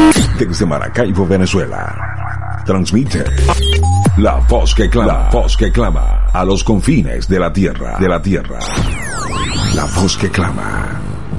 Desde Maracaibo, Venezuela. Transmite la voz que clama a los confines de la tierra. La voz que clama.